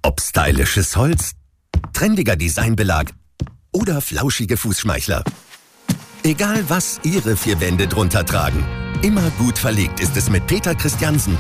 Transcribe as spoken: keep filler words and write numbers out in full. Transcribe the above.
Ob stylisches Holz, trendiger Designbelag oder flauschige Fußschmeichler. Egal was Ihre vier Wände drunter tragen, immer gut verlegt ist es mit Peter Christiansen.